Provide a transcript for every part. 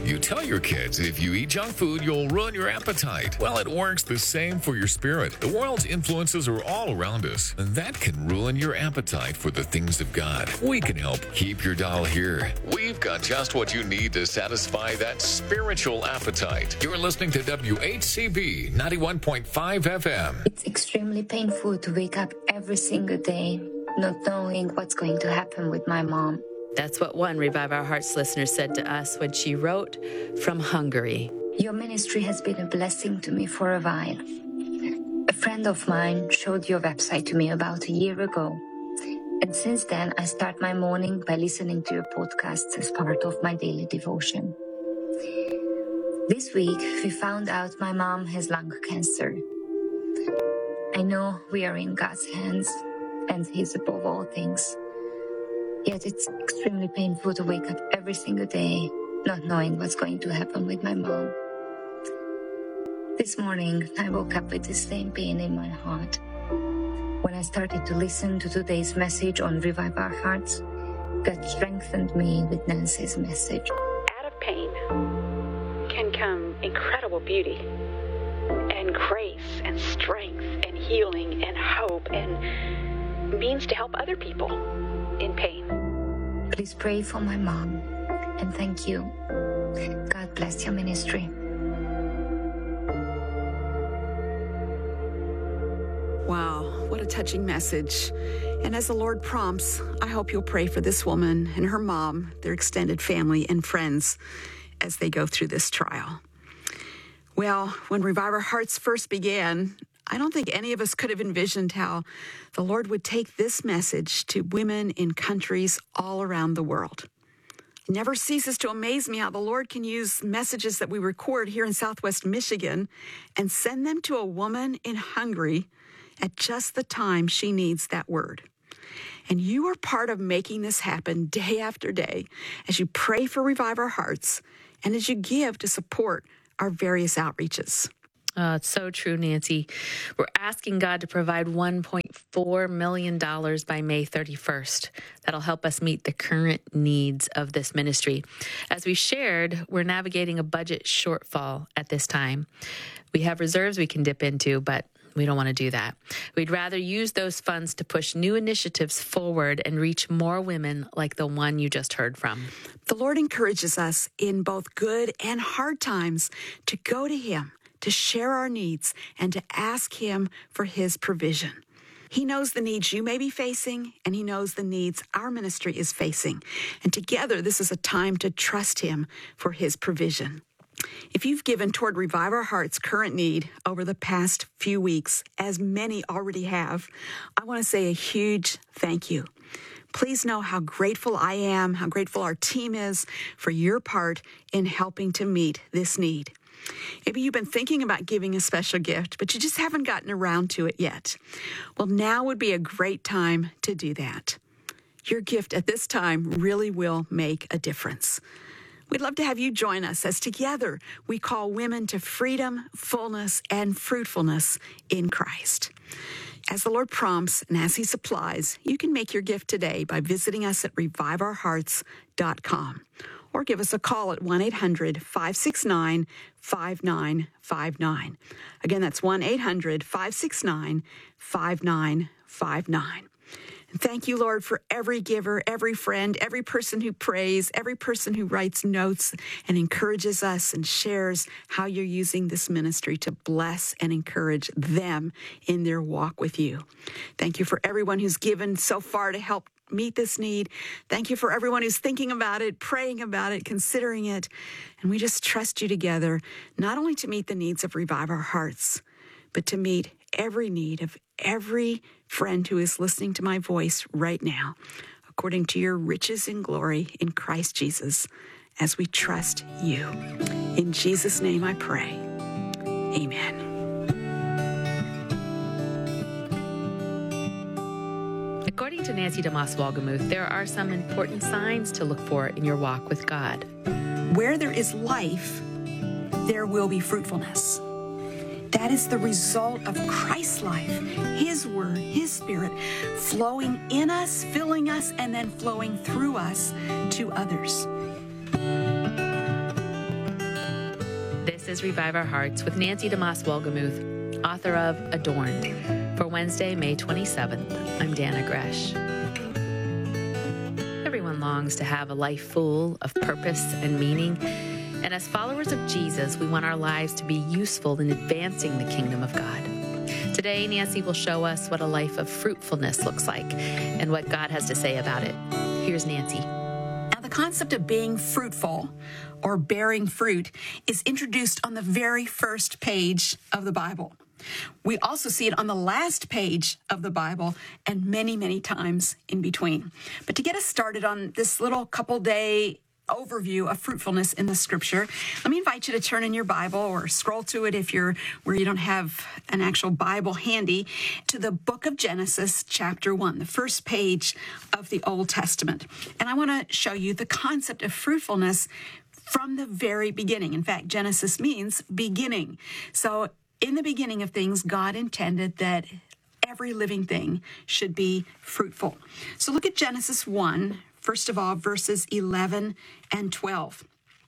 You tell your kids if you eat junk food, you'll ruin your appetite. Well, it works the same for your spirit. The world's influences are all around us, and that can ruin your appetite for the things of God. We can help keep your dial here. We've got just what you need to satisfy that spiritual appetite. You're listening to WHCB 91.5 FM. It's extremely painful to wake up every single day not knowing what's going to happen with my mom. That's what one Revive Our Hearts listener said to us when she wrote from Hungary. Your ministry has been a blessing to me for a while. A friend of mine showed your website to me about a year ago. And since then, I start my morning by listening to your podcasts as part of my daily devotion. This week, we found out my mom has lung cancer. I know we are in God's hands, and He's above all things. Yet it's extremely painful to wake up every single day not knowing what's going to happen with my mom. This morning, I woke up with the same pain in my heart. When I started to listen to today's message on Revive Our Hearts, God strengthened me with Nancy's message. Out of pain can come incredible beauty and grace and strength and healing and hope and means to help other people in pain. Please pray for my mom, and thank you. God bless your ministry. Wow, what a touching message. And as the Lord prompts, I hope you'll pray for this woman and her mom, their extended family and friends as they go through this trial. Well, when Revive Our Hearts first began, I don't think any of us could have envisioned how the Lord would take this message to women in countries all around the world. It never ceases to amaze me how the Lord can use messages that we record here in Southwest Michigan and send them to a woman in Hungary at just the time she needs that word. And you are part of making this happen day after day as you pray for Revive Our Hearts and as you give to support our various outreaches. It's so true, Nancy. We're asking God to provide $1.4 million by May 31st. That'll help us meet the current needs of this ministry. As we shared, we're navigating a budget shortfall at this time. We have reserves we can dip into, but we don't want to do that. We'd rather use those funds to push new initiatives forward and reach more women like the one you just heard from. The Lord encourages us in both good and hard times to go to Him, to share our needs, and to ask Him for His provision. He knows the needs you may be facing, and He knows the needs our ministry is facing. And together, this is a time to trust Him for His provision. If you've given toward Revive Our Heart's current need over the past few weeks, as many already have, I want to say a huge thank you. Please know how grateful I am, how grateful our team is for your part in helping to meet this need. Maybe you've been thinking about giving a special gift, but you just haven't gotten around to it yet. Well, now would be a great time to do that. Your gift at this time really will make a difference. We'd love to have you join us as together we call women to freedom, fullness, and fruitfulness in Christ. As the Lord prompts and as He supplies, you can make your gift today by visiting us at reviveourhearts.com or give us a call at 1-800-569-5959. Again, that's 1-800-569-5959. And thank you, Lord, for every giver, every friend, every person who prays, every person who writes notes and encourages us and shares how you're using this ministry to bless and encourage them in their walk with you. Thank you for everyone who's given so far to help meet this need. Thank you for everyone who's thinking about it, praying about it, considering it. And we just trust you together, not only to meet the needs of Revive Our Hearts, but to meet every need of every friend who is listening to my voice right now, according to your riches and glory in Christ Jesus, as we trust you. In Jesus' name I pray. Amen. According to Nancy DeMoss Wolgemuth, there are some important signs to look for in your walk with God. Where there is life, there will be fruitfulness. That is the result of Christ's life, His Word, His Spirit, flowing in us, filling us, and then flowing through us to others. is Revive Our Hearts with Nancy DeMoss Wolgemuth, author of Adorned. For Wednesday, May 27th, I'm Dana Gresh. Everyone longs to have a life full of purpose and meaning. And as followers of Jesus, we want our lives to be useful in advancing the kingdom of God. Today, Nancy will show us what a life of fruitfulness looks like and what God has to say about it. Here's Nancy. Now, the concept of being fruitful or bearing fruit is introduced on the very first page of the Bible. We also see it on the last page of the Bible and many, many times in between. But to get us started on this little couple-day overview of fruitfulness in the scripture, let me invite you to turn in your Bible or scroll to it if you're where you don't have an actual Bible handy, to the book of Genesis, chapter 1, the first page of the Old Testament. And I want to show you the concept of fruitfulness from the very beginning. In fact, Genesis means beginning. So in the beginning of things, God intended that every living thing should be fruitful. So look at Genesis 1, first of all, verses 11 and 12.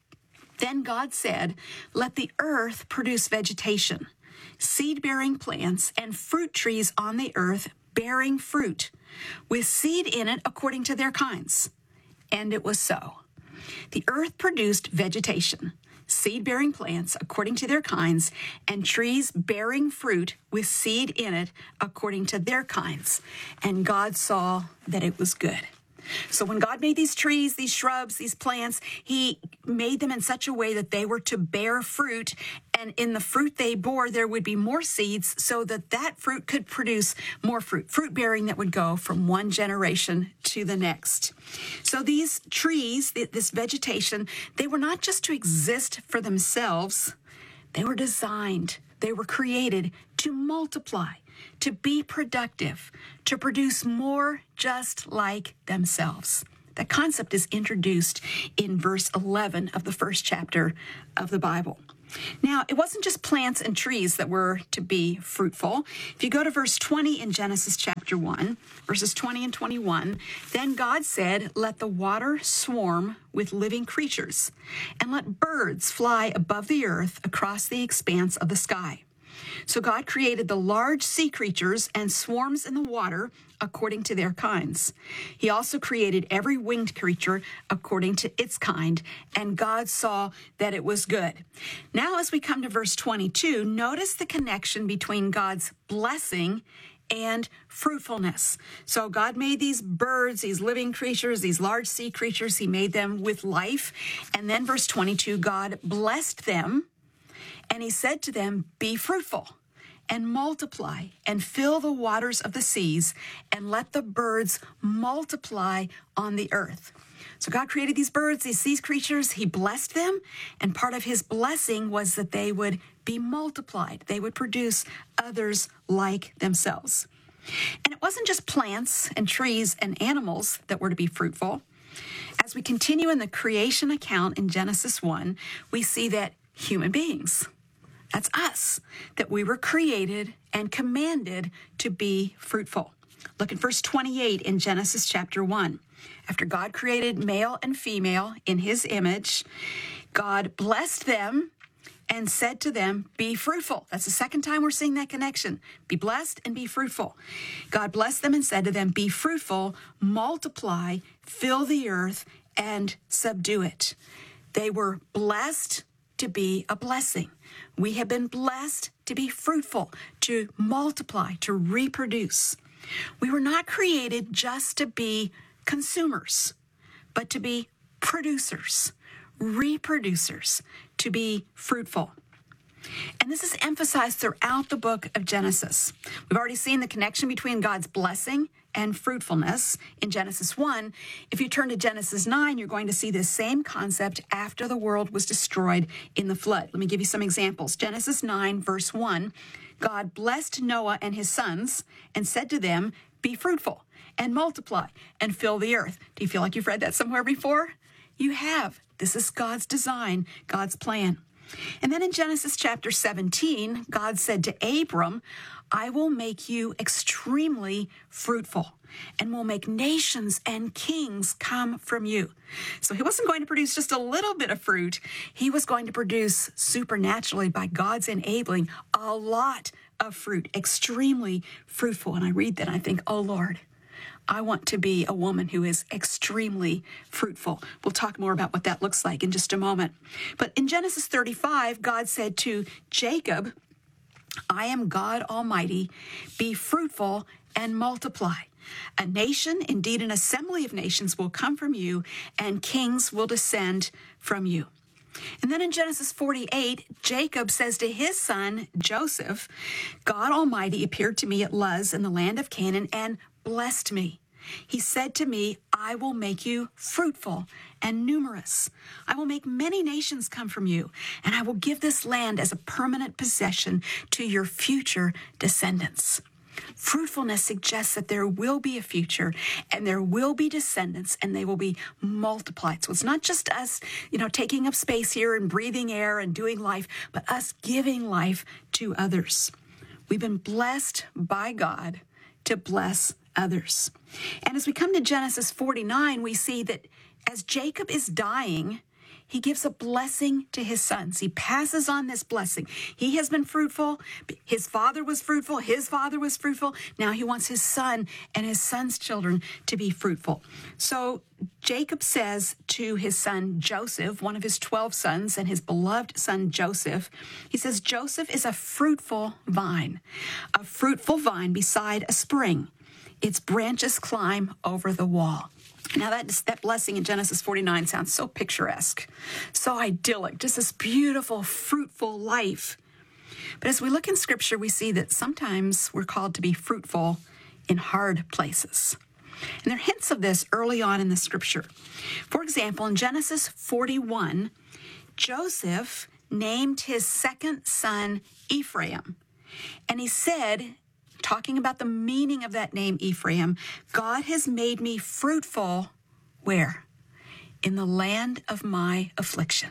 Then God said, "Let the earth produce vegetation, seed-bearing plants, and fruit trees on the earth bearing fruit, with seed in it according to their kinds." And it was so. The earth produced vegetation, seed-bearing plants according to their kinds, and trees bearing fruit with seed in it according to their kinds. And God saw that it was good. So when God made these trees, these shrubs, these plants, he made them in such a way that they were to bear fruit. And in the fruit they bore, there would be more seeds so that that fruit could produce more fruit bearing that would go from one generation to the next. So these trees, this vegetation, they were not just to exist for themselves. They were designed, they were created to multiply, to be productive, to produce more just like themselves. That concept is introduced in verse 11 of the first chapter of the Bible. Now, it wasn't just plants and trees that were to be fruitful. If you go to verse 20 in Genesis chapter 1, verses 20 and 21, then God said, "Let the water swarm with living creatures, and let birds fly above the earth across the expanse of the sky." So God created the large sea creatures and swarms in the water according to their kinds. He also created every winged creature according to its kind, and God saw that it was good. Now, as we come to verse 22, notice the connection between God's blessing and fruitfulness. So God made these birds, these living creatures, these large sea creatures. He made them with life. And then verse 22, God blessed them, and he said to them, "Be fruitful and multiply and fill the waters of the seas and let the birds multiply on the earth." So God created these birds, these sea creatures. He blessed them. And part of his blessing was that they would be multiplied. They would produce others like themselves. And it wasn't just plants and trees and animals that were to be fruitful. As we continue in the creation account in Genesis 1, we see that human beings, that's us, that we were created and commanded to be fruitful. Look at verse 28 in Genesis chapter 1. After God created male and female in his image, God blessed them and said to them, "Be fruitful." That's the second time we're seeing that connection. Be blessed and be fruitful. God blessed them and said to them, "Be fruitful, multiply, fill the earth, and subdue it." They were blessed to be a blessing. We have been blessed to be fruitful, to multiply, to reproduce. We were not created just to be consumers, but to be producers, reproducers, to be fruitful. And this is emphasized throughout the book of Genesis. We've already seen the connection between God's blessing and fruitfulness in Genesis 1. If you turn to Genesis 9, you're going to see this same concept after the world was destroyed in the flood. Let me give you some examples. Genesis 9, verse 1, God blessed Noah and his sons and said to them, "Be fruitful and multiply and fill the earth." Do you feel like you've read that somewhere before? You have. This is God's design, God's plan. And then in Genesis chapter 17, God said to Abram, I will make you extremely fruitful and will make nations and kings come from you. So he wasn't going to produce just a little bit of fruit. He was going to produce supernaturally by God's enabling a lot of fruit, extremely fruitful. And I read that and I think, oh Lord, I want to be a woman who is extremely fruitful. We'll talk more about what that looks like in just a moment. But in Genesis 35, God said to Jacob, I am God Almighty, be fruitful and multiply. A nation, indeed an assembly of nations, will come from you, and kings will descend from you. And then in Genesis 48, Jacob says to his son, Joseph, God Almighty appeared to me at Luz in the land of Canaan and blessed me. He said to me, I will make you fruitful and numerous. I will make many nations come from you, and I will give this land as a permanent possession to your future descendants. Fruitfulness suggests that there will be a future and there will be descendants and they will be multiplied. So it's not just us, taking up space here and breathing air and doing life, but us giving life to others. We've been blessed by God to bless others. And as we come to Genesis 49, we see that as Jacob is dying, he gives a blessing to his sons. He passes on this blessing. He has been fruitful. His father was fruitful. His father was fruitful. Now he wants his son and his son's children to be fruitful. So Jacob says to his son Joseph, one of his 12 sons, and his beloved son Joseph, he says, Joseph is a fruitful vine beside a spring. Its branches climb over the wall. Now that blessing in Genesis 49 sounds so picturesque, so idyllic, just this beautiful, fruitful life. But as we look in Scripture, we see that sometimes we're called to be fruitful in hard places. And there are hints of this early on in the Scripture. For example, in Genesis 41, Joseph named his second son Ephraim. And he said, talking about the meaning of that name, Ephraim, God has made me fruitful, where? In the land of my affliction.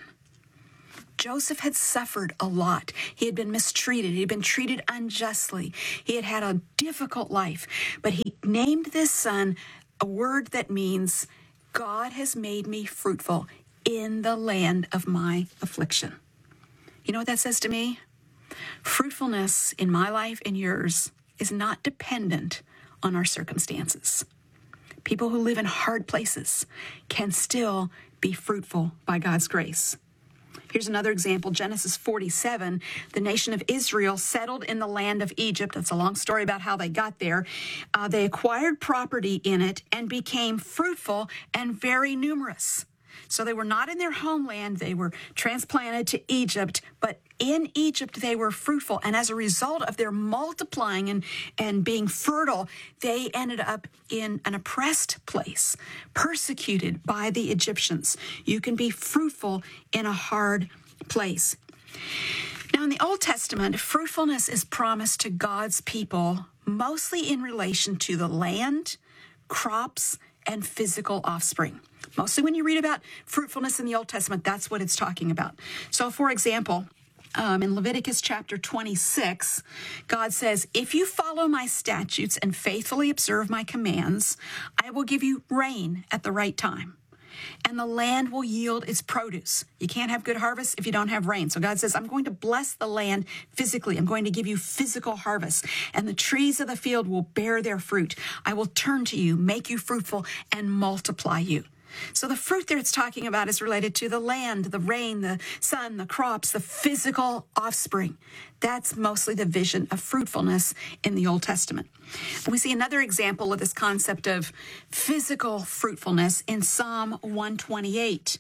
Joseph had suffered a lot. He had been mistreated. He had been treated unjustly. He had had a difficult life. But he named this son a word that means, God has made me fruitful in the land of my affliction. You know what that says to me? Fruitfulness in my life and yours is not dependent on our circumstances. People who live in hard places can still be fruitful by God's grace. Here's another example, Genesis 47. The nation of Israel settled in the land of Egypt. That's a long story about how they got there. They acquired property in it and became fruitful and very numerous. So they were not in their homeland. They were transplanted to Egypt, but in Egypt they were fruitful. And as a result of their multiplying and being fertile, they ended up in an oppressed place, persecuted by the Egyptians. You can be fruitful in a hard place. Now, in the Old Testament, fruitfulness is promised to God's people mostly in relation to the land, crops, and physical offspring. Mostly when you read about fruitfulness in the Old Testament, that's what it's talking about. So, for example, in Leviticus chapter 26, God says, if you follow my statutes and faithfully observe my commands, I will give you rain at the right time, and the land will yield its produce. You can't have good harvest if you don't have rain. So God says, I'm going to bless the land physically. I'm going to give you physical harvest, and the trees of the field will bear their fruit. I will turn to you, make you fruitful, and multiply you. So the fruit there it's talking about is related to the land, the rain, the sun, the crops, the physical offspring. That's mostly the vision of fruitfulness in the Old Testament. And we see another example of this concept of physical fruitfulness in Psalm 128.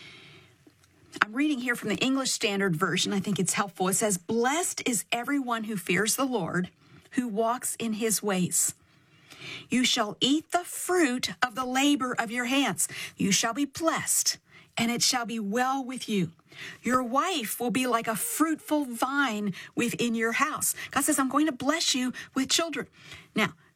I'm reading here from the English Standard Version. I think it's helpful. It says, blessed is everyone who fears the Lord, who walks in his ways. You shall eat the fruit of the labor of your hands. You shall be blessed, and it shall be well with you. Your wife will be like a fruitful vine within your house. God says, I'm going to bless you with children. Now,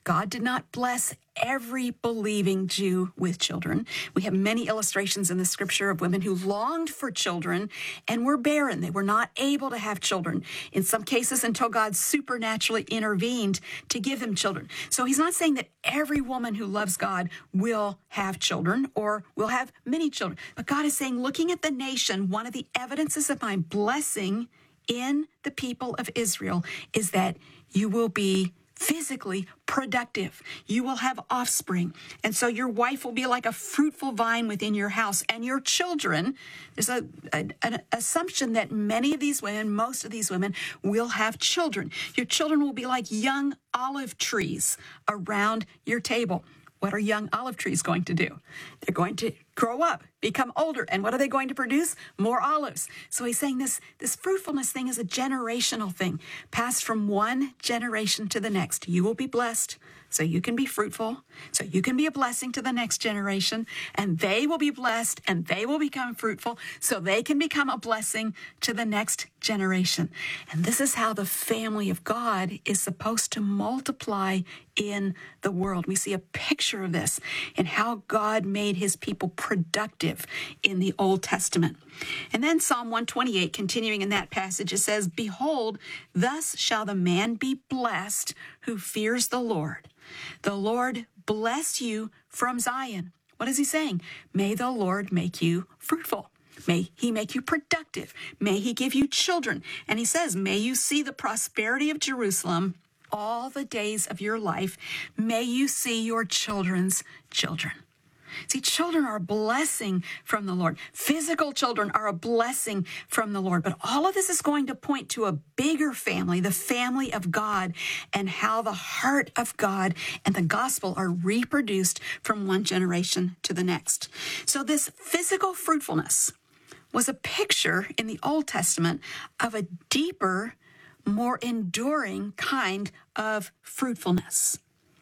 God did not bless every believing Jew with children. We have many illustrations in the scripture of women who longed for children and were barren. They were not able to have children, in some cases until God supernaturally intervened to give them children. So he's not saying that every woman who loves God will have children or will have many children. But God is saying, looking at the nation, one of the evidences of my blessing in the people of Israel is that you will be physically productive. You will have offspring. And so your wife will be like a fruitful vine within your house. And your children, there's an assumption that many of these women, most of these women, will have children. Your children will be like young olive trees around your table. What are young olive trees going to do? They're going to grow up, become older. And what are they going to produce? More olives. So he's saying this fruitfulness thing is a generational thing, passed from one generation to the next. You will be blessed, so you can be fruitful, so you can be a blessing to the next generation, and they will be blessed, and they will become fruitful, so they can become a blessing to the next generation. And this is how the family of God is supposed to multiply in the world. We see a picture of this in how God made his people productive in the Old Testament. And then Psalm 128, continuing in that passage, it says, "Behold, thus shall the man be blessed who fears the Lord. The Lord bless you from Zion." What is he saying? May the Lord make you fruitful. May he make you productive. May he give you children. And he says, may you see the prosperity of Jerusalem all the days of your life. May you see your children's children. See, children are a blessing from the Lord. Physical children are a blessing from the Lord. But all of this is going to point to a bigger family, the family of God, and how the heart of God and the gospel are reproduced from one generation to the next. So this physical fruitfulness was a picture in the Old Testament of a deeper, more enduring kind of fruitfulness.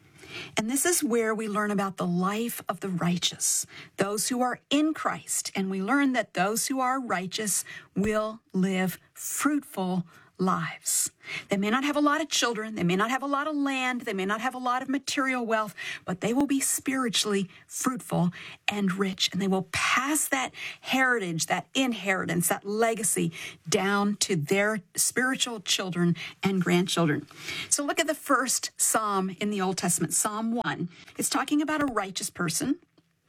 And this is where we learn about the life of the righteous, those who are in Christ. And we learn that those who are righteous will live fruitful lives. They may not have a lot of children. They may not have a lot of land. They may not have a lot of material wealth, but they will be spiritually fruitful and rich. And they will pass that heritage, that inheritance, that legacy down to their spiritual children and grandchildren. So look at the first Psalm in the Old Testament, Psalm 1. It's talking about a righteous person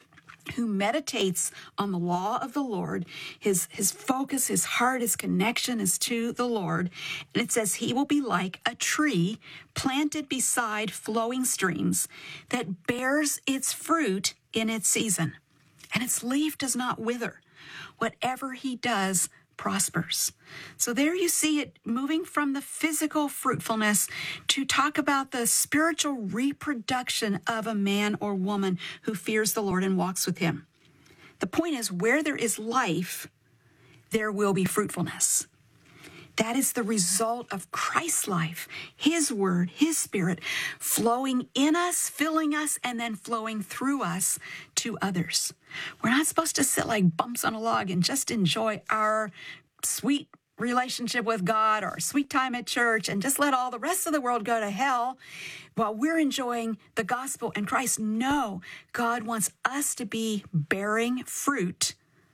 who meditates on the law of the Lord. His focus, his heart, his connection is to the Lord. And it says he will be like a tree planted beside flowing streams that bears its fruit in its season, and its leaf does not wither. Whatever he does prospers. So there you see it moving from the physical fruitfulness to talk about the spiritual reproduction of a man or woman who fears the Lord and walks with him. The point is, where there is life, there will be fruitfulness. That is the result of Christ's life, his word, his spirit flowing in us, filling us, and then flowing through us to others. We're not supposed to sit like bumps on a log and just enjoy our sweet relationship with God or sweet time at church and just let all the rest of the world go to hell while we're enjoying the gospel and Christ. No, God wants us to be bearing fruit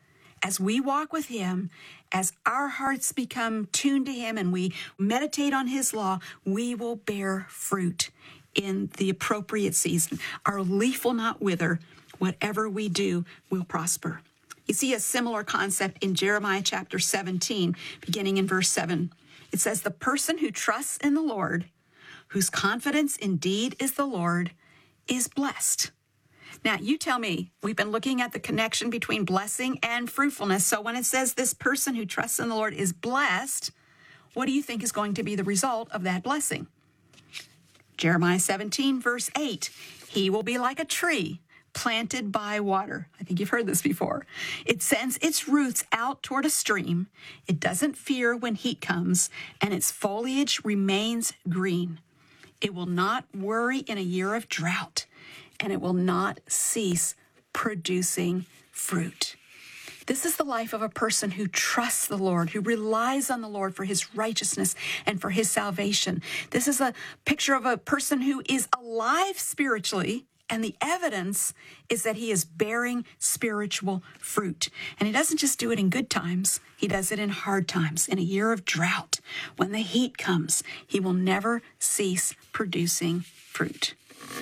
as we walk with him. As our hearts become tuned to him and we meditate on his law, we will bear fruit in the appropriate season. Our leaf will not wither. Whatever we do will prosper. You see a similar concept in Jeremiah chapter 17, beginning in verse 7. It says, "The person who trusts in the Lord, whose confidence indeed is the Lord, is blessed." Now, you tell me, we've been looking at the connection between blessing and fruitfulness. So when it says this person who trusts in the Lord is blessed, what do you think is going to be the result of that blessing? Jeremiah 17, verse 8, "He will be like a tree planted by water." I think you've heard this before. "It sends its roots out toward a stream. It doesn't fear when heat comes, and its foliage remains green. It will not worry in a year of drought, and it will not cease producing fruit." This is the life of a person who trusts the Lord, who relies on the Lord for his righteousness and for his salvation. This is a picture of a person who is alive spiritually, and the evidence is that he is bearing spiritual fruit. And he doesn't just do it in good times. He does it in hard times. In a year of drought, when the heat comes, he will never cease producing fruit.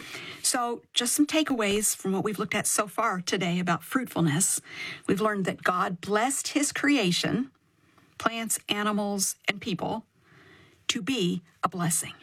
So just some takeaways from what we've looked at so far today about fruitfulness. We've learned that God blessed his creation, plants, animals, and people, to be a blessing.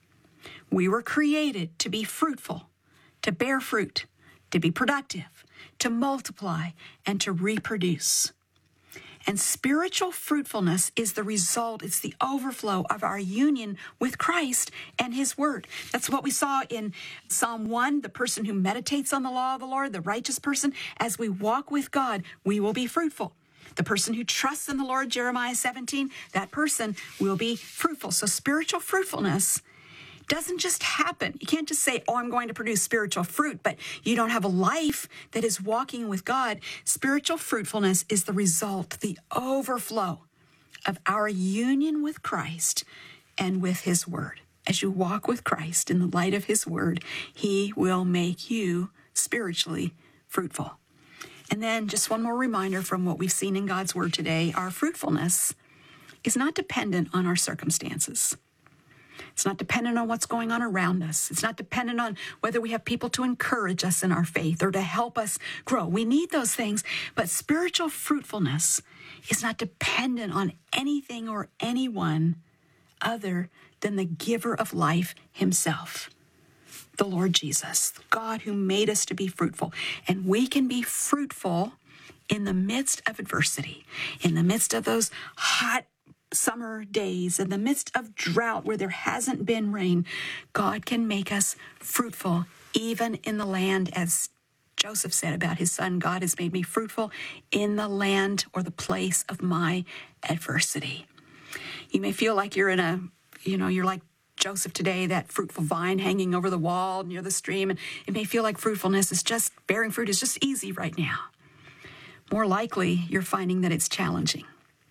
We were created to be fruitful, to bear fruit, to be productive, to multiply, and to reproduce. And spiritual fruitfulness is the result, it's the overflow of our union with Christ and his word. That's what we saw in Psalm 1, the person who meditates on the law of the Lord, the righteous person. As we walk with God, we will be fruitful. The person who trusts in the Lord, Jeremiah 17, that person will be fruitful. So spiritual fruitfulness doesn't just happen. You can't just say, oh, I'm going to produce spiritual fruit, but you don't have a life that is walking with God. Spiritual fruitfulness is the result, the overflow of our union with Christ and with his word. As you walk with Christ in the light of his word, he will make you spiritually fruitful. And then just one more reminder from what we've seen in God's word today, our fruitfulness is not dependent on our circumstances. It's not dependent on what's going on around us. It's not dependent on whether we have people to encourage us in our faith or to help us grow. We need those things, but spiritual fruitfulness is not dependent on anything or anyone other than the giver of life himself, the Lord Jesus, God who made us to be fruitful. And we can be fruitful in the midst of adversity, in the midst of those hot summer days, in the midst of drought where there hasn't been rain. God can make us fruitful even in the land, as Joseph said about his son, God has made me fruitful in the land or the place of my adversity. You may feel like you're you're like Joseph today, that fruitful vine hanging over the wall near the stream, and it may feel like fruitfulness is just, bearing fruit is just easy right now. More likely, you're finding that it's challenging.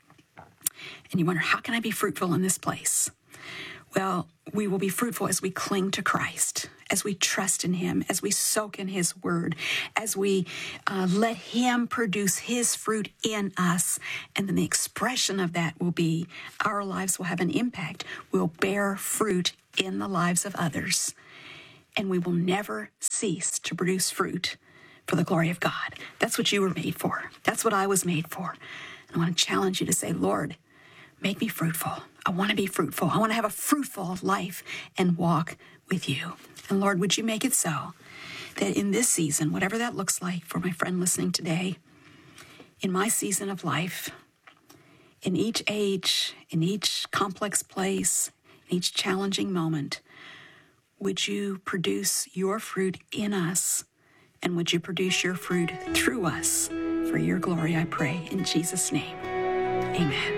And you wonder, how can I be fruitful in this place? Well, we will be fruitful as we cling to Christ, as we trust in him, as we soak in his word, as we let him produce his fruit in us. And then the expression of that will be our lives will have an impact. We'll bear fruit in the lives of others. And we will never cease to produce fruit for the glory of God. That's what you were made for. That's what I was made for. And I want to challenge you to say, Lord, make me fruitful. I want to be fruitful. I want to have a fruitful life and walk with you. And Lord, would you make it so that in this season, whatever that looks like for my friend listening today, in my season of life, in each age, in each complex place, in each challenging moment, would you produce your fruit in us? And would you produce your fruit through us? For your glory, I pray, in Jesus' name. Amen.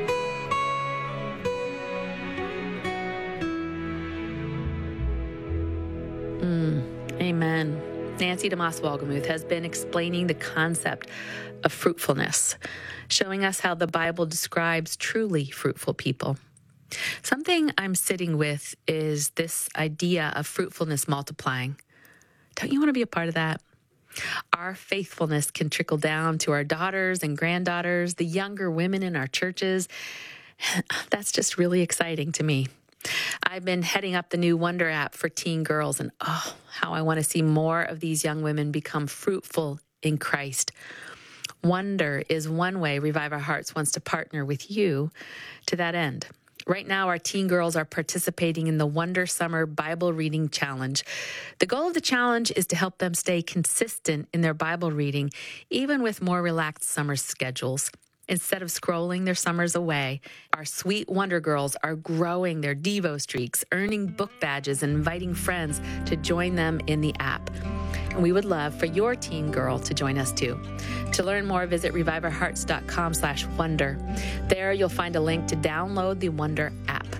Amen. Nancy DeMoss Wolgemuth has been explaining the concept of fruitfulness, showing us how the Bible describes truly fruitful people. Something I'm sitting with is this idea of fruitfulness multiplying. Don't you want to be a part of that? Our faithfulness can trickle down to our daughters and granddaughters, the younger women in our churches. That's just really exciting to me. I've been heading up the new Wonder app for teen girls, and how I want to see more of these young women become fruitful in Christ. Wonder is one way Revive Our Hearts wants to partner with you to that end. Right now, our teen girls are participating in the Wonder Summer Bible Reading Challenge. The goal of the challenge is to help them stay consistent in their Bible reading, even with more relaxed summer schedules. Instead of scrolling their summers away, our sweet Wonder Girls are growing their Devo streaks, earning book badges, and inviting friends to join them in the app. And we would love for your teen girl to join us too. To learn more, visit reviveourhearts.com/wonder. There you'll find a link to download the Wonder app.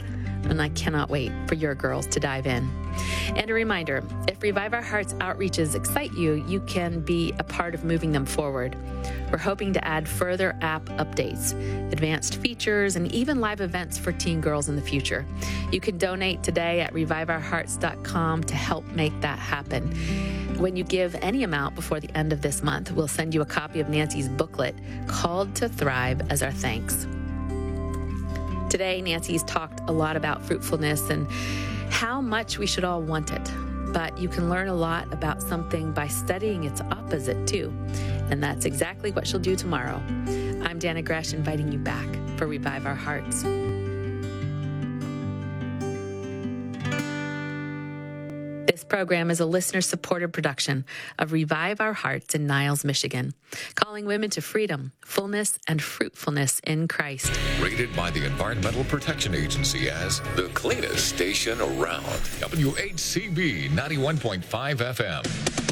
and I cannot wait for your girls to dive in. And a reminder, if Revive Our Hearts outreaches excite you, you can be a part of moving them forward. We're hoping to add further app updates, advanced features, and even live events for teen girls in the future. You can donate today at reviveourhearts.com to help make that happen. When you give any amount before the end of this month, we'll send you a copy of Nancy's booklet, Called to Thrive, as our thanks. Today, Nancy's talked a lot about fruitfulness and how much we should all want it. But you can learn a lot about something by studying its opposite, too. And that's exactly what she'll do tomorrow. I'm Dana Gresh, inviting you back for Revive Our Hearts. This program is a listener-supported production of Revive Our Hearts in Niles, Michigan, calling women to freedom, fullness, and fruitfulness in Christ. Rated by the Environmental Protection Agency as the cleanest station around. WHCB 91.5 FM.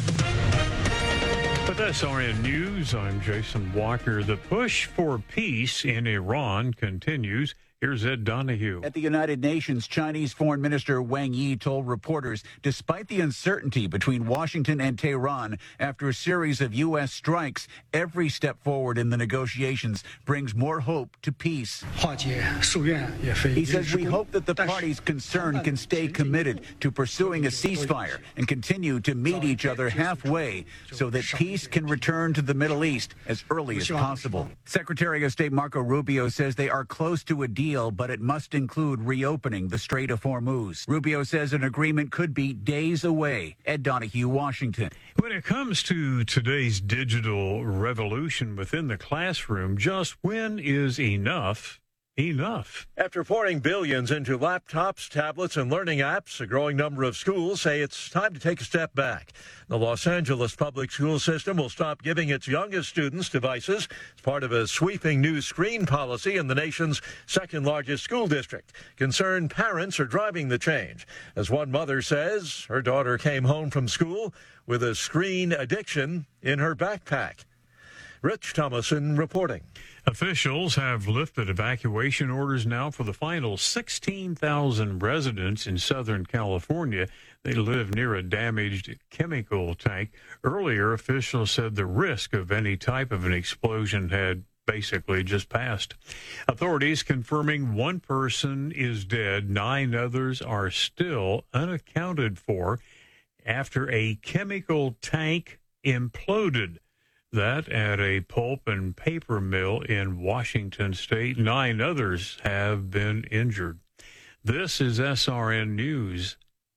With SRN News, I'm Jason Walker. The push for peace in Iran continues. Here's Ed Donahue. At the United Nations, Chinese Foreign Minister Wang Yi told reporters, despite the uncertainty between Washington and Tehran after a series of U.S. strikes, every step forward in the negotiations brings more hope to peace. He says, we hope that the parties concerned can stay committed to pursuing a ceasefire and continue to meet each other halfway so that peace can return to the Middle East as early as possible. Secretary of State Marco Rubio says they are close to a deal, but it must include reopening the Strait of Hormuz. Rubio says an agreement could be days away. Ed Donahue, Washington. When it comes to today's digital revolution within the classroom, just when is enough? Enough. After pouring billions into laptops, tablets, and learning apps, a growing number of schools say it's time to take a step back. The Los Angeles public school system will stop giving its youngest students devices as part of a sweeping new screen policy in the nation's second largest school district. Concerned parents are driving the change. As one mother says, her daughter came home from school with a screen addiction in her backpack. Rich Thomason reporting. Officials have lifted evacuation orders now for the final 16,000 residents in Southern California. They live near a damaged chemical tank. Earlier, officials said the risk of any type of an explosion had basically just passed. Authorities confirming one person is dead, 9 others are still unaccounted for after a chemical tank imploded. That at a pulp and paper mill in Washington State. 9 others have been injured. This is SRN News.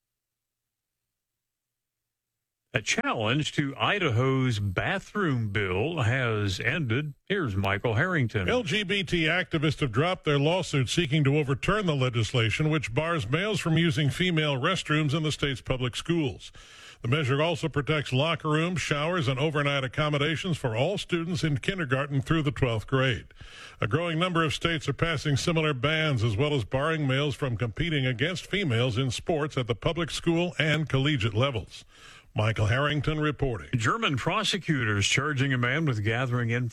A challenge to Idaho's bathroom bill has ended. Here's Michael Harrington. LGBT activists have dropped their lawsuit seeking to overturn the legislation which bars males from using female restrooms in the state's public schools. The measure also protects locker rooms, showers, and overnight accommodations for all students in kindergarten through the 12th grade. A growing number of states are passing similar bans, as well as barring males from competing against females in sports at the public school and collegiate levels. Michael Harrington reporting. German prosecutors charging a man with gathering